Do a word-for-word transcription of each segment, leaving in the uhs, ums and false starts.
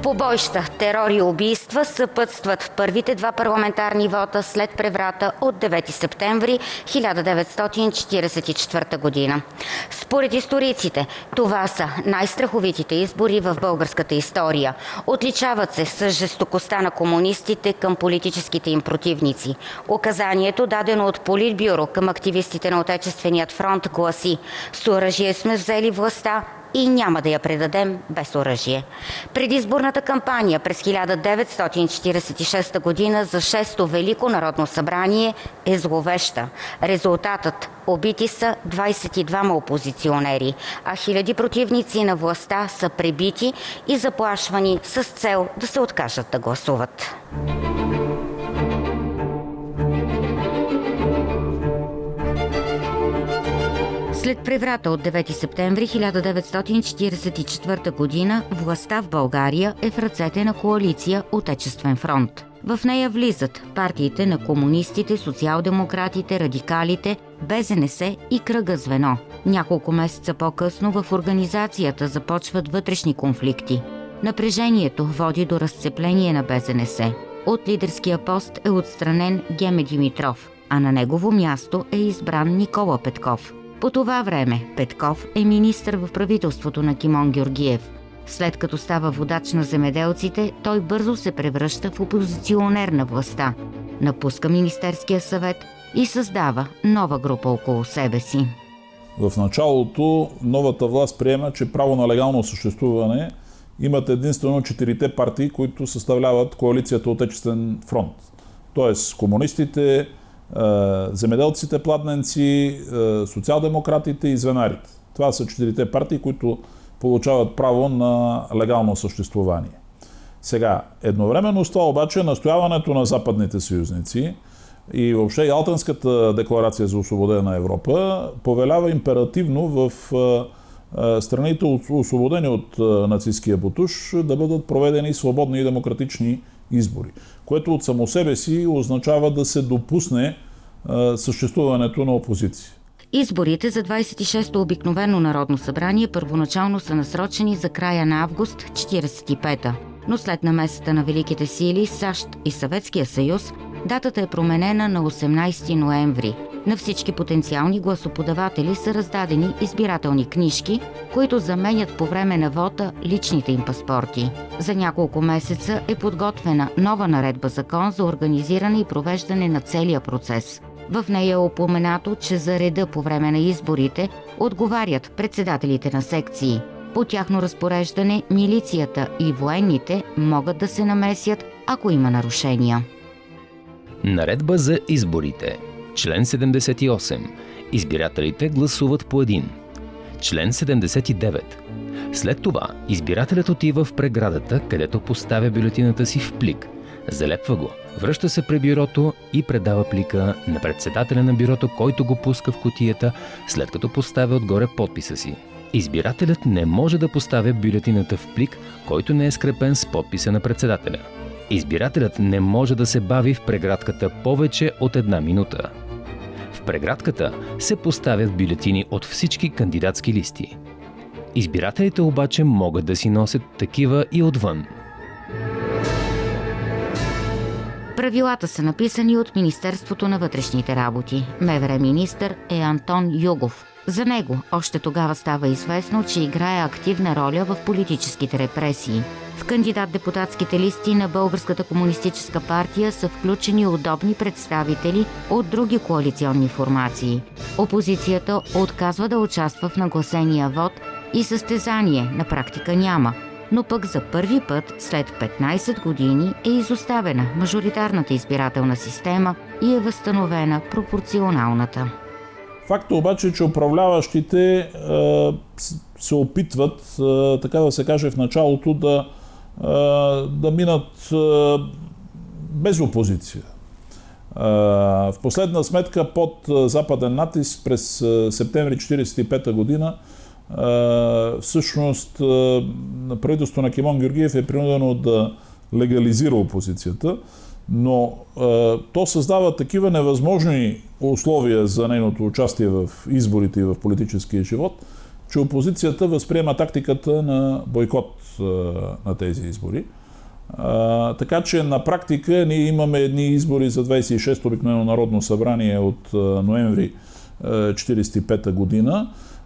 Побоища, терор и убийства съпътстват първите два парламентарни вота след преврата от девети септември хиляда деветстотин четиридесет и четвърта година. Според историците, това са най-страховитите избори в българската история. Отличават се с жестокостта на комунистите към политическите им противници. Указанието, дадено от Политбюро към активистите на Отечественият фронт, гласи: "С оръжие сме взели властта и няма да я предадем без оръжие." Предизборната кампания през хиляда деветстотин четиридесет и шеста година за шесто Велико народно събрание е зловеща. Резултатът: убити са двадесет и двама опозиционери, а хиляди противници на властта са пребити и заплашвани с цел да се откажат да гласуват. След преврата от девети септември хиляда деветстотин четиридесет и четвърта година властта в България е в ръцете на коалиция Отечествен фронт. В нея влизат партиите на комунистите, социал-демократите, радикалите, Б З Н С и Кръга звено. Няколко месеца по-късно в организацията започват вътрешни конфликти. Напрежението води до разцепление на Б З Н С. От лидерския пост е отстранен Геме Димитров, а на негово място е избран Никола Петков. По това време Петков е министър в правителството на Кимон Георгиев. След като става водач на земеделците, той бързо се превръща в опозиционер на властта, напуска Министерския съвет и създава нова група около себе си. В началото новата власт приема, че право на легално съществуване имат единствено четирите партии, които съставляват коалицията Отечествен фронт. Тоест комунистите, земеделците, пладненци, социал-демократите и звенарите. Това са четирите партии, които получават право на легално съществуване. Сега, едновременно с това обаче настояването на западните съюзници и въобще Ялтенската декларация за освободена Европа повелява императивно в страните, освободени от нацистския бутуш, да бъдат проведени свободни и демократични избори, което от само себе си означава да се допусне а, съществуването на опозиция. Изборите за двадесет и шесто обикновено народно събрание първоначално са насрочени за края на август четиридесет и пета, но след намесата на Великите сили, САЩ и Съветския съюз, датата е променена на осемнадесети ноември. На всички потенциални гласоподаватели са раздадени избирателни книжки, които заменят по време на вота личните им паспорти. За няколко месеца е подготвена нова наредба закон за организиране и провеждане на целия процес. В нея е упоменато, че за реда по време на изборите отговарят председателите на секции. По тяхно разпореждане милицията и военните могат да се намесят, ако има нарушения. Наредба за изборите. Член седемдесет и осем. Избирателите гласуват по един. Член седемдесет и девет. След това избирателят отива в преградата, където поставя бюлетината си в плик. Залепва го, връща се при бюрото и предава плика на председателя на бюрото, който го пуска в кутията, след като поставя отгоре подписа си. Избирателят не може да поставя бюлетината в плик, който не е скрепен с подписа на председателя. Избирателят не може да се бави в преградката повече от една минута. В преградката се поставят бюлетини от всички кандидатски листи. Избирателите обаче могат да си носят такива и отвън. Правилата са написани от Министерството на вътрешните работи. М В Р министър е Антон Югов. За него още тогава става известно, че играе активна роля в политическите репресии. В кандидат-депутатските листи на Българската комунистическа партия са включени удобни представители от други коалиционни формации. Опозицията отказва да участва в нагласения вод и състезание на практика няма, но пък за първи път след петнадесет години е изоставена мажоритарната избирателна система и е възстановена пропорционалната. Факт обаче, че управляващите е, се опитват, е, така да се каже в началото, да, е, да минат е, без опозиция. Е, в последна сметка под западен натиск през е, септември четиридесет и пета година е, всъщност е, правителството на Кимон Георгиев е принудено да легализира опозицията, но е, то създава такива невъзможни условия за нейното участие в изборите и в политическия живот, че опозицията възприема тактиката на бойкот на тези избори. А, така че на практика ние имаме едни избори за двадесет и шесто обикновено народно събрание от ноември четиридесет и пета година,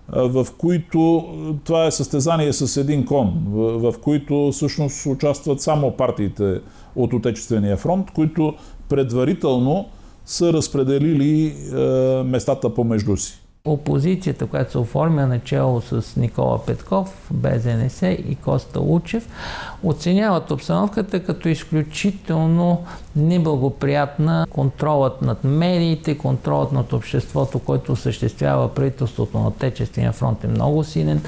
в които това е състезание с един кон, в, в които всъщност участват само партиите от Отечествения фронт, които предварително са разпределили е, местата помежду си. Опозицията, която се оформя начало с Никола Петков, Б З Н С и Коста Лучев, оценяват обстановката като изключително неблагоприятна. Контролът над медиите, контролът над обществото, който осъществява правителството на Отечествения фронт, е много силен.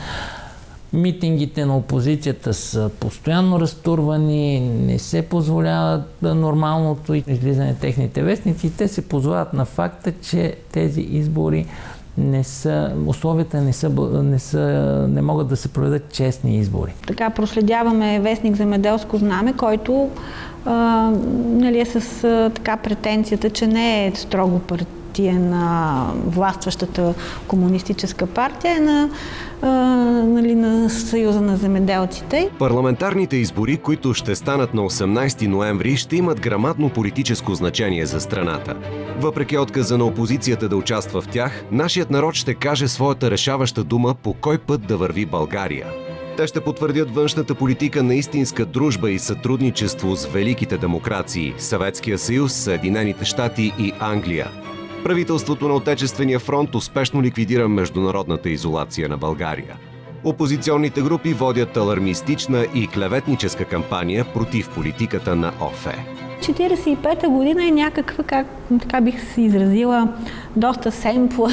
Митингите на опозицията са постоянно разтурвани, не се позволява нормалното излизане на техните вестници и те се позовават на факта, че тези избори не са, условията не, са, не, са, не могат да се проведат честни избори. Така проследяваме вестник Земеделско знаме, който а, нали, е с а, така претенцията, че не е строго партиен на властващата комунистическа партия, е на, а, нали, на Съюза на земеделците. Парламентарните избори, които ще станат на осемнадесети ноември, ще имат грамадно политическо значение за страната. Въпреки отказа на опозицията да участва в тях, нашият народ ще каже своята решаваща дума по кой път да върви България. Те ще потвърдят външната политика на истинска дружба и сътрудничество с великите демокрации – Съветския съюз, Съединените щати и Англия. Правителството на Отечествения фронт успешно ликвидира международната изолация на България. Опозиционните групи водят алармистична и клеветническа кампания против политиката на О Ф Е. четиридесет и пета година е някаква, как така бих се изразила, доста семпла,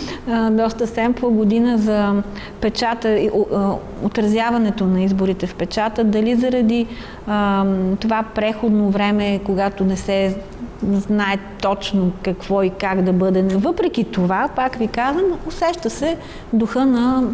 доста семпла година за печата, отразяването на изборите в печата. Дали заради а, това преходно време, когато не се знае точно какво и как да бъде. Въпреки това, пак ви казвам, усеща се духа на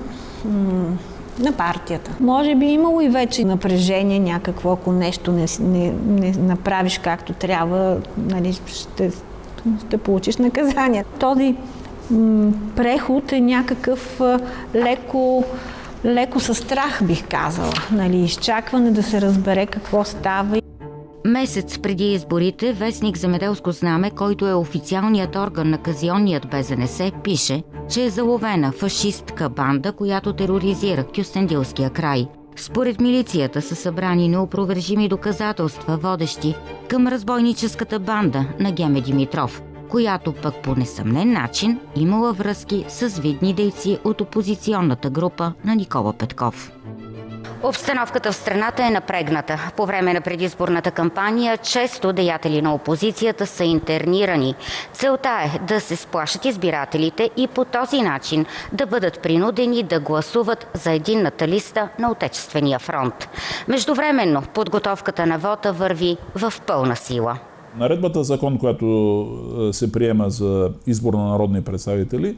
на партията. Може би имало и вече напрежение някакво, ако нещо не, не, не направиш както трябва, нали, ще, ще получиш наказание. Този м, преход е някакъв а, леко, леко със страх, бих казала. Нали, изчакване да се разбере какво става. Месец преди изборите, вестник Земеделско знаме, който е официалният орган на казионният Б З Н С, пише, че е заловена фашистка банда, която тероризира Кюстендилския край. Според милицията са събрани неопровержими доказателства, водещи към разбойническата банда на Геме Димитров, която пък по несъмнен начин имала връзки с видни дейци от опозиционната група на Никола Петков. Обстановката в страната е напрегната. По време на предизборната кампания често деятели на опозицията са интернирани. Целта е да се сплашат избирателите и по този начин да бъдат принудени да гласуват за единната листа на Отечествения фронт. Междувременно подготовката на вота върви в пълна сила. Наредбата закон, която се приема за избор на народни представители,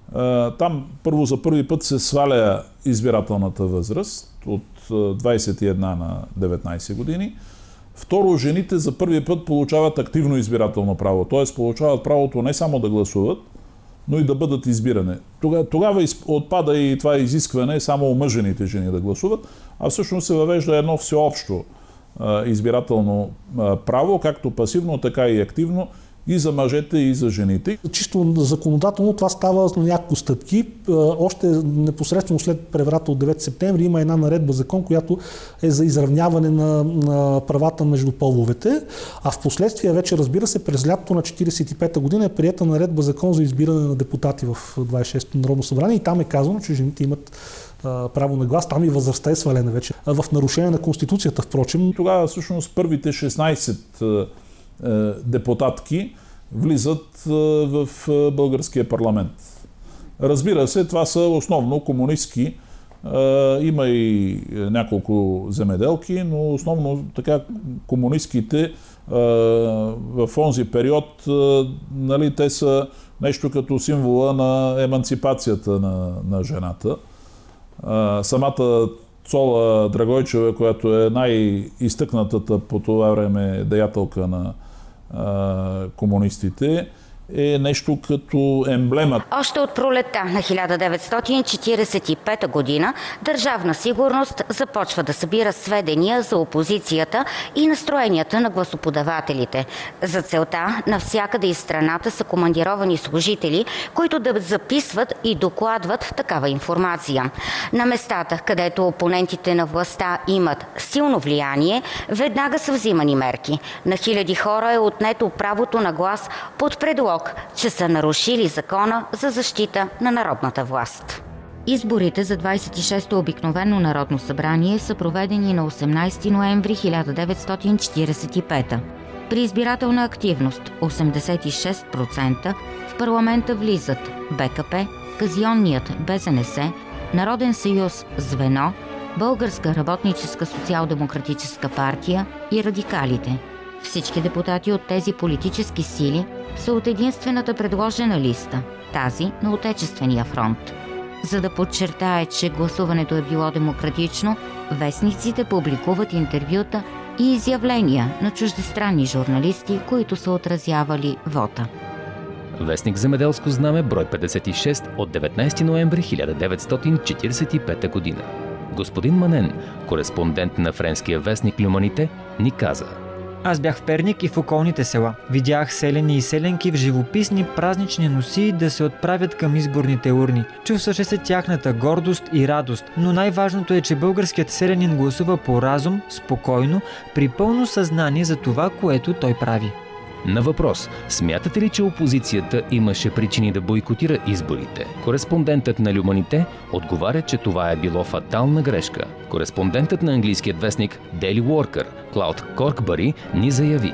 там първо за първи път се сваля избирателната възраст от двадесет и една на деветнадесет години. Второ, жените за първи път получават активно избирателно право, т.е. получават правото не само да гласуват, но и да бъдат избирани. Тогава, тогава отпада и това изискване само омъжените жени да гласуват, а всъщност се въвежда едно всеобщо избирателно право, както пасивно, така и активно, и за мъжете, и за жените. Чисто законодателно това става на няколко стъпки. Още непосредствено след преврата от девети септември има една наредба закон, която е за изравняване на, на правата между половете, а в последствие вече, разбира се, през лятото на четиридесет и пета година е приета наредба закон за избиране на депутати в двадесет и шестото Народно събрание и там е казано, че жените имат право на глас, там и възрастта е свалена вече. В нарушение на Конституцията, впрочем. Тогава всъщност първите шестнадесет депутатки влизат в българския парламент. Разбира се, това са основно комунистки. Има и няколко земеделки, но основно така комунистките в онзи период, нали, те са нещо като символа на еманципацията на, на жената. Самата Цола Драгойчева, която е най-изтъкнатата по това време деятелка на а, комунистите, е нещо като емблема. Още от пролетта на хиляда деветстотин четиридесет и пета година Държавна сигурност започва да събира сведения за опозицията и настроенията на гласоподавателите. За целта навсякъде из страната са командировани служители, които да записват и докладват такава информация. На местата, където опонентите на властта имат силно влияние, веднага са взимани мерки. На хиляди хора е отнето правото на глас под предлог, че са нарушили закона за защита на народната власт. Изборите за двадесет и шесто обикновено народно събрание са проведени на осемнадесети ноември хиляда деветстотин четиридесет и пета. При избирателна активност осемдесет и шест процента в парламента влизат БКП, Казионният БЗНС, Народен съюз Звено, Българска работническа социал-демократическа партия и радикалите. Всички депутати от тези политически сили са от единствената предложена листа – тази на Отечествения фронт. За да подчертае, че гласуването е било демократично, вестниците публикуват интервюта и изявления на чуждестранни журналисти, които са отразявали вота. Вестник Земеделско знаме, брой петдесет и шест от деветнадесети ноември хиляда деветстотин четиридесет и пета година. Господин Манен, кореспондент на френския вестник Люманите, ни каза: Аз бях в Перник и в околните села. Видях селени и селенки в живописни празнични носи да се отправят към изборните урни. Чувстваше се тяхната гордост и радост, но най-важното е, че българският селянин гласува по разум, спокойно, при пълно съзнание за това, което той прави. На въпрос: смятате ли, че опозицията имаше причини да бойкотира изборите? Кореспондентът на Люманите отговаря, че това е било фатална грешка. Кореспондентът на английският вестник Daily Worker Клауд Коркбари ни заяви: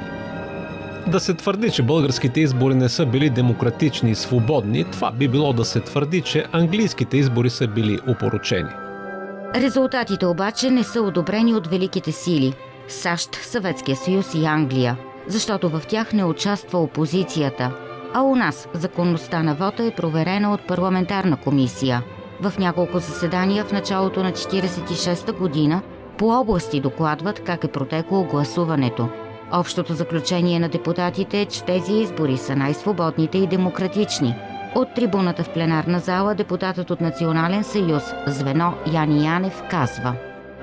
Да се твърди, че българските избори не са били демократични и свободни, това би било да се твърди, че английските избори са били опорочени. Резултатите обаче не са одобрени от великите сили – САЩ, Съветския съюз и Англия, защото в тях не участва опозицията, а у нас законността на вота е проверена от парламентарна комисия. В няколко заседания в началото на четиридесет и шеста година по области докладват как е протекло гласуването. Общото заключение на депутатите е, че тези избори са най-свободните и демократични. От трибуната в пленарна зала депутатът от Национален съюз Звено Яни Янев казва: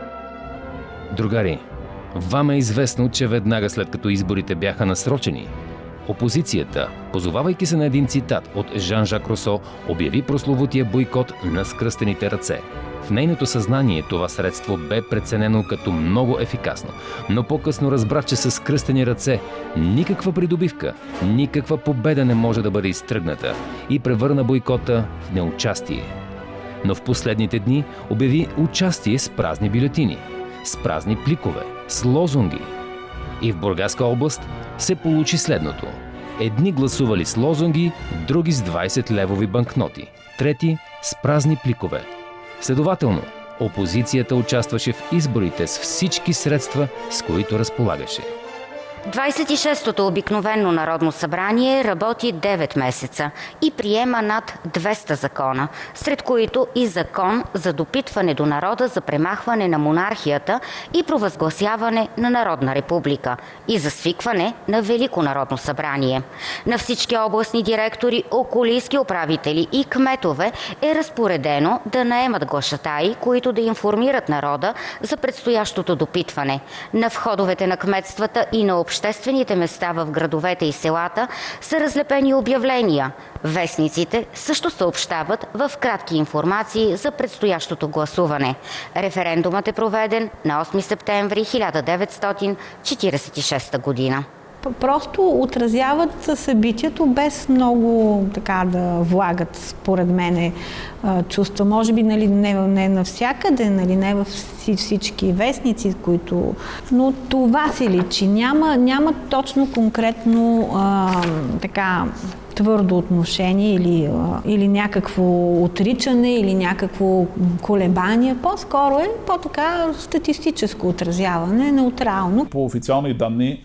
Другари, вам е известно, че веднага след като изборите бяха насрочени, опозицията, позовавайки се на един цитат от Жан-Жак Русо, обяви прословутия бойкот на скръстените ръце. В нейното съзнание това средство бе преценено като много ефикасно, но по-късно разбра, че с скръстени ръце никаква придобивка, никаква победа не може да бъде изтръгната и превърна бойкота в неучастие. Но в последните дни обяви участие с празни бюлетини, с празни пликове, с лозунги. И в Бургаска област се получи следното. Едни гласували с лозунги, други с двадесет левови банкноти, трети с празни пликове. Следователно, опозицията участваше в изборите с всички средства, с които разполагаше. двадесет и шестото обикновено народно събрание работи девет месеца и приема над двеста закона, сред които и закон за допитване до народа за премахване на монархията и провъзгласяване на Народна република и за свикване на Велико народно събрание. На всички областни директори, околийски управители и кметове е разпоредено да наемат глашатаи, които да информират народа за предстоящото допитване. На входовете на кметствата и на обществените места в градовете и селата са разлепени обявления. Вестниците също съобщават в кратки информации за предстоящото гласуване. Референдумът е проведен на осми септември хиляда деветстотин четиридесет и шеста година. Просто отразяват събитието без много така да влагат, според мен, чувства. Може би нали, не, не навсякъде, нали, не във всички вестници, които... Но това се личи. Няма, няма точно конкретно а, така твърдо отношение или, а, или някакво отричане, или някакво колебание. По-скоро е по-така статистическо отразяване, неутрално. По официални данни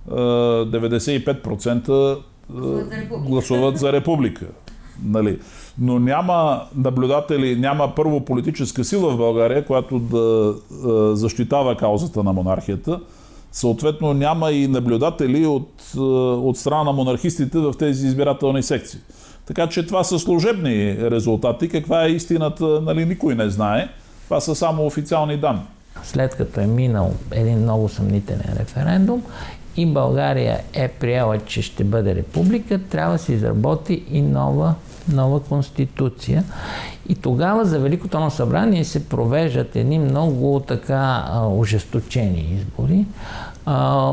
деветдесет и пет процента гласуват за република. Нали? Но няма наблюдатели, няма първо политическа сила в България, която да защитава каузата на монархията. Съответно няма и наблюдатели от, от страна на монархистите в тези избирателни секции. Така че това са служебни резултати. Каква е истината, нали, никой не знае. Това са само официални данни. След като е минал един много съмнителен референдум и България е приела, че ще бъде република, трябва да се изработи и нова, нова конституция. И тогава за Великото народно събрание се провеждат едни много така а, ожесточени избори. А,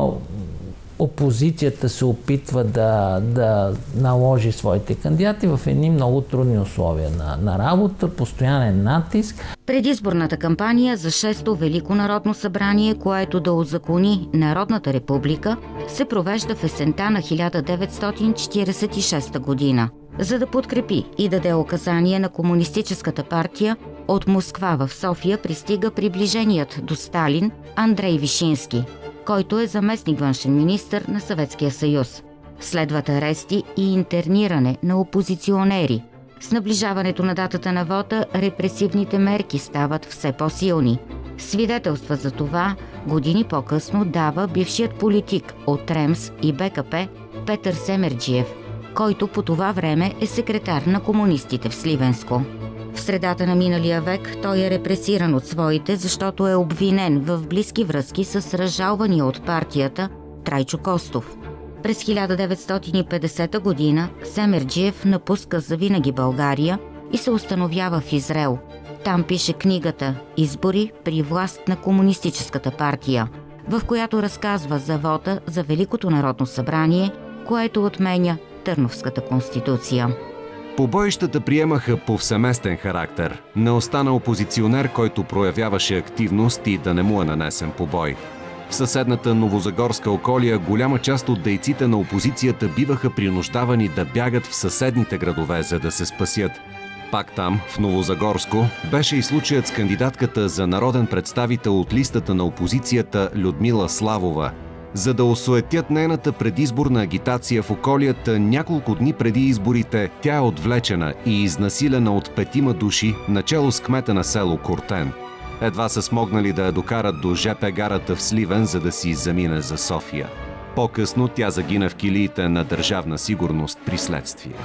опозицията се опитва да, да наложи своите кандидати в едни много трудни условия на, на работа, постоянен натиск. Предизборната кампания за шесто Велико народно събрание, което да узакони Народната република, се провежда в есента на хиляда деветстотин четиридесет и шеста година. За да подкрепи и даде указание на Комунистическата партия, от Москва в София пристига приближеният до Сталин Андрей Вишински, който е заместник външен министър на Съветския съюз. Следват арести и интерниране на опозиционери. С наближаването на датата на вота, репресивните мерки стават все по-силни. Свидетелства за това години по-късно дава бившият политик от РЕМС и БКП Петър Семерджиев, който по това време е секретар на комунистите в Сливенско. В средата на миналия век той е репресиран от своите, защото е обвинен в близки връзки с разжалвания от партията Трайчо Костов. През хиляда деветстотин и петдесета година Семерджиев напуска завинаги България и се установява в Израел. Там пише книгата «Избори при власт на Комунистическата партия», в която разказва за вота за Великото народно събрание, което отменя Търновската конституция. Побоищата приемаха повсеместен характер. Не остана опозиционер, който проявяваше активност и да не му е нанесен побой. В съседната Новозагорска околия голяма част от дейците на опозицията биваха принуждавани да бягат в съседните градове, за да се спасят. Пак там, в Новозагорско, беше и случаят с кандидатката за народен представител от листата на опозицията Людмила Славова. За да осуетят нейната предизборна агитация в околията, няколко дни преди изборите, тя е отвлечена и изнасилена от петима души, начело с кмета на село Куртен. Едва са смогнали да я докарат до жп гарата в Сливен, за да си замине за София. По-късно тя загина в килиите на Държавна сигурност при следствие.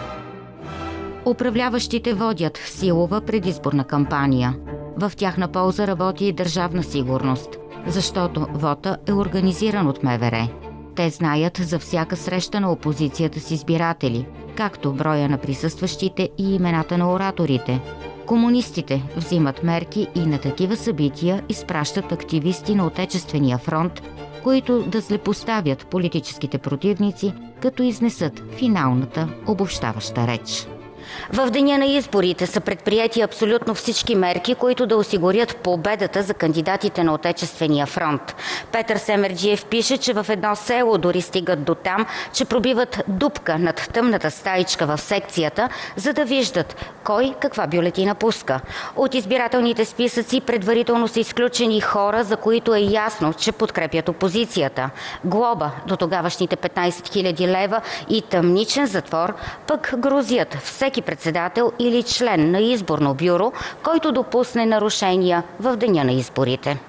Управляващите водят силова предизборна кампания. В тяхна полза работи и Държавна сигурност, защото вота е организиран от МВР. Те знаят за всяка среща на опозицията с избиратели, както броя на присъстващите и имената на ораторите. Комунистите взимат мерки и на такива събития изпращат активисти на Отечествения фронт, които да злепоставят политическите противници, като изнесат финалната обобщаваща реч. В деня на изборите са предприети абсолютно всички мерки, които да осигурят победата за кандидатите на Отечествения фронт. Петър Семерджиев пише, че в едно село дори стигат до там, че пробиват дупка над тъмната стаичка в секцията, за да виждат кой каква бюлетина пуска. От избирателните списъци предварително са изключени хора, за които е ясно, че подкрепят опозицията. Глоба до тогавашните петнайсет хиляди лева и тъмничен затвор пък грозят всеки председател или член на изборно бюро, който допусне нарушения в деня на изборите.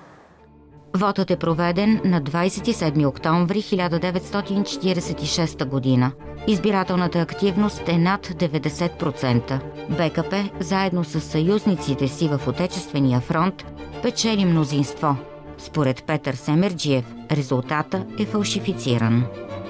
Вотът е проведен на двайсет и седми октомври хиляда деветстотин четиридесет и шеста година. Избирателната активност е над деветдесет процента. БКП, заедно с съюзниците си в Отечествения фронт, печели мнозинство. Според Петър Семерджиев, резултата е фалшифициран.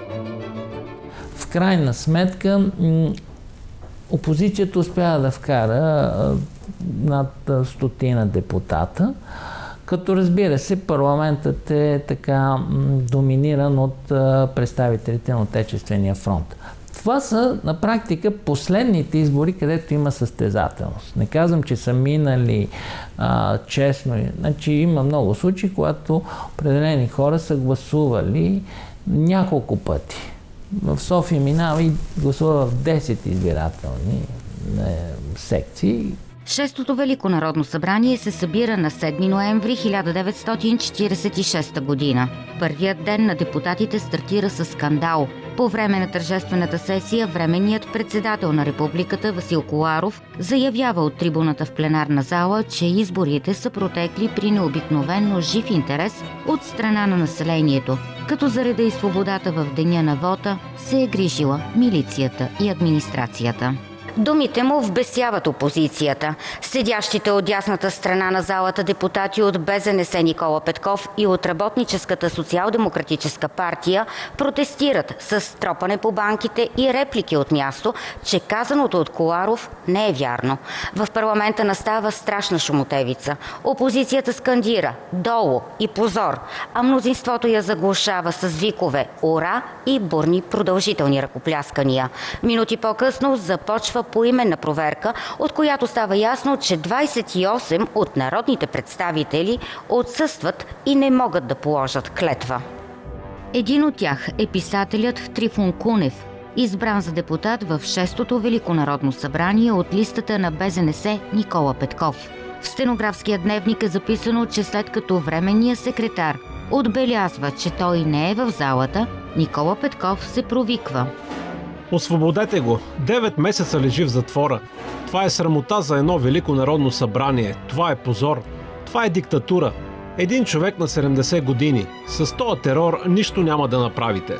В крайна сметка, опозицията успява да вкара над стотина депутата, като разбира се, парламентът е така доминиран от представителите на Отечествения фронт. Това са на практика последните избори, където има състезателност. Не казвам, че са минали а, честно. Значи има много случаи, когато определени хора са гласували няколко пъти. В София минава и гласува в десет избирателни е, секции. Шестото Велико народно събрание се събира на седми ноември хиляда деветстотин четиридесет и шеста година. Първият ден на депутатите стартира със скандал. По време на тържествената сесия временният председател на републиката Васил Коларов заявява от трибуната в пленарна зала, че изборите са протекли при необикновено жив интерес от страна на населението, като за реда и свободата в деня на вота се е грижила милицията и администрацията. Думите му вбесяват опозицията. Седящите от дясната страна на залата депутати от Б З Н С Никола Петков и от Работническата социал-демократическа партия протестират с тропане по банките и реплики от място, че казаното от Коларов не е вярно. В парламента настава страшна шумотевица. Опозицията скандира «Долу» и «Позор», а мнозинството я заглушава с викове «Ура» и бурни продължителни ръкопляскания. Минути по-късно започва поименна проверка, от която става ясно, че двадесет и осем от народните представители отсъстват и не могат да положат клетва. Един от тях е писателят Трифун Кунев, избран за депутат в шестото Велико народно събрание от листата на Б З Н С Никола Петков. В стенографския дневник е записано, че след като временният секретар отбелязва, че той не е в залата, Никола Петков се провиква. Освободете го! Девет месеца лежи в затвора. Това е срамота за едно Велико народно събрание. Това е позор. Това е диктатура. Един човек на седемдесет години. С този терор нищо няма да направите.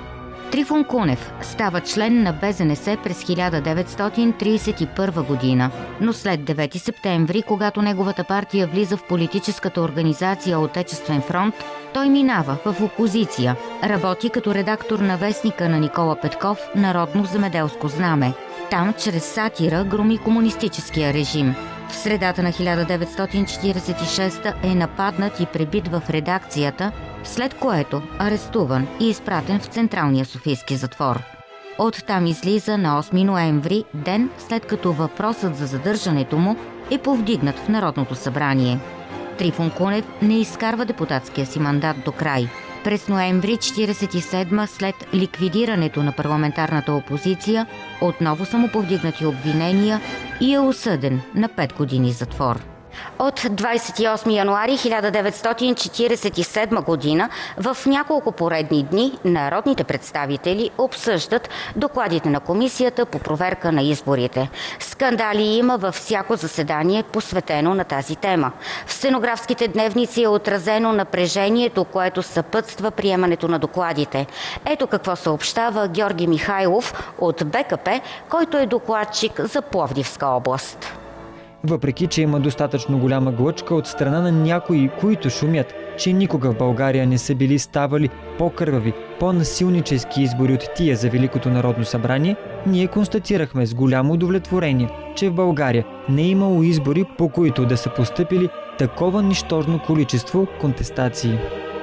Трифун Кунев става член на Б З Н С през хиляда деветстотин тридесет и първа година, но след девети септември, когато неговата партия влиза в политическата организация Отечествен фронт, той минава в опозиция. Работи като редактор на вестника на Никола Петков «Народно земеделско знаме». Там чрез сатира громи комунистическия режим. В средата на хиляда деветстотин четиридесет и шеста е нападнат и пребит в редакцията, след което арестуван и изпратен в Централния софийски затвор. Оттам излиза на осми ноември, ден след като въпросът за задържането му е повдигнат в Народното събрание. Трифун Кунев не изкарва депутатския си мандат до край. През ноември четиридесет и седма, след ликвидирането на парламентарната опозиция, отново са му повдигнати обвинения и е осъден на пет години затвор. От двадесет и осми януари хиляда деветстотин четиридесет и седма година в няколко поредни дни народните представители обсъждат докладите на комисията по проверка на изборите. Скандали има във всяко заседание, посветено на тази тема. В стенографските дневници е отразено напрежението, което съпътства приемането на докладите. Ето какво съобщава Георги Михайлов от Б К П, който е докладчик за Пловдивска област. Въпреки че има достатъчно голяма глъчка от страна на някои, които шумят, че никога в България не са били ставали по-кървави, по-насилнически избори от тия за Великото народно събрание, ние констатирахме с голямо удовлетворение, че в България не е имало избори, по които да са постъпили такова нищожно количество контестации.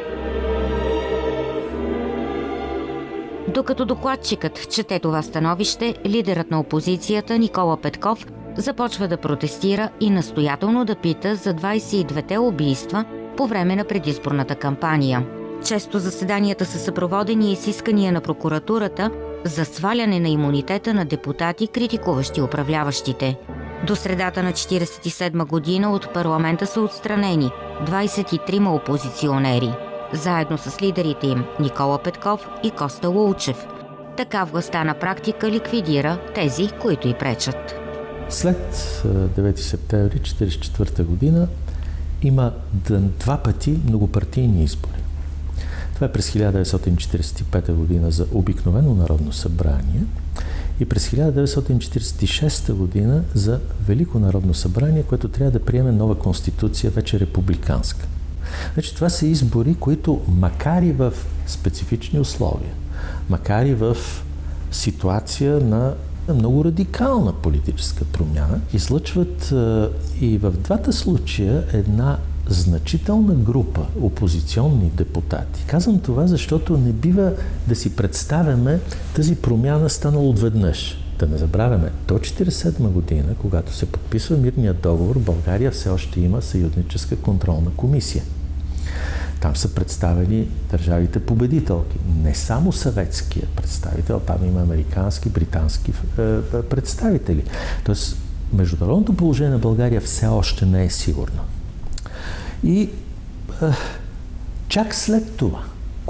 Докато докладчикът чете това становище, лидерът на опозицията Никола Петков започва да протестира и настоятелно да пита за двадесет и двете убийства по време на предизборната кампания. Често заседанията са съпроводени и с искания на прокуратурата за сваляне на имунитета на депутати, критикуващи управляващите. До средата на четиридесет и седма година от парламента са отстранени двадесет и трима опозиционери, заедно с лидерите им Никола Петков и Коста Лулчев. Така властта на практика ликвидира тези, които й пречат. След девети септември четиридесет и четвърта година има два пъти многопартийни избори. Това е през хиляда деветстотин четиридесет и пета година за обикновено народно събрание и през хиляда деветстотин четиридесет и шеста година за Велико народно събрание, което трябва да приеме нова конституция, вече републиканска. Значи, това са избори, които макар и в специфични условия, макар и в ситуация на много радикална политическа промяна, излъчват и в двата случая една значителна група опозиционни депутати. Казвам това, защото не бива да си представяме тази промяна станала отведнъж. Да не забравяме, до четиридесет и седма година, когато се подписва мирният договор, България все още има съюзническа контролна комисия. Там са представени държавите победителки. Не само съветския представител, там има американски, британски е, представители. Тоест, международното положение на България все още не е сигурно. И е, чак след това,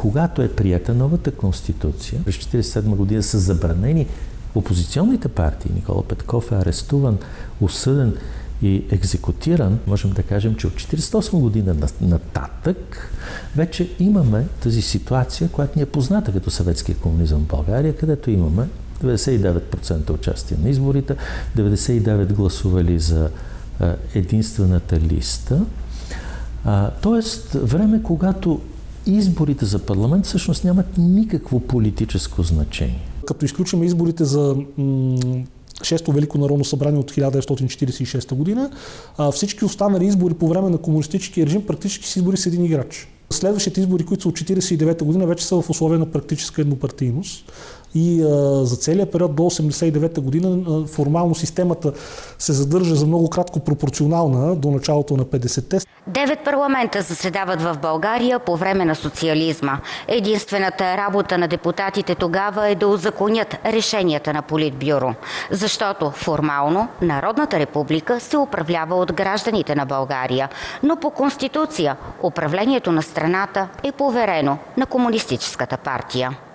когато е прията новата конституция, през хиляда деветстотин четиридесет и седма година са забранени опозиционните партии. Никола Петков е арестуван, осъден и екзекутиран. Можем да кажем, че от хиляда деветстотин четиридесет и осма година нататък вече имаме тази ситуация, която ни е позната като съветския комунизъм в България, където имаме деветдесет и девет процента участие на изборите, деветдесет и девет процента гласували за а, единствената листа. А, тоест, време, когато изборите за парламент всъщност нямат никакво политическо значение. Като изключим изборите за м- Шесто Велико народно събрание от хиляда деветстотин четиридесет и шеста година, а, всички останали избори по време на комунистическия режим практически с избори с един играч. Следващите избори, които са от четиридесет и девета година, вече са в условия на практическа еднопартийност. И а, за целия период до осемдесет и девета година а, формално системата се задържа за много кратко пропорционална до началото на петдесетте. Девет парламента заседават в България по време на социализма. Единствената работа на депутатите тогава е да узаконят решенията на Политбюро, защото формално Народната република се управлява от гражданите на България, но по Конституция управлението на страната е поверено на Комунистическата партия.